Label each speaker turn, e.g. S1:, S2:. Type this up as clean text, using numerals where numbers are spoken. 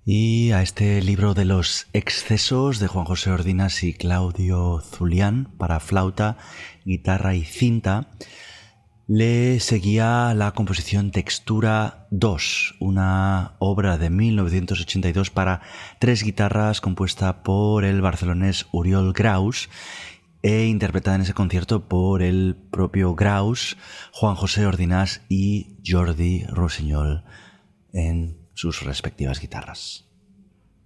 S1: Y a este libro de los excesos de Juan José Ordinas y Claudio Zulián para flauta, guitarra y cinta, le seguía la composición Textura 2, una obra de 1982 para 3 guitarras compuesta por el barcelonés Oriol Graus e interpretada en ese concierto por el propio Graus, Juan José Ordinas y Jordi Rossinyol en sus respectivas guitarras.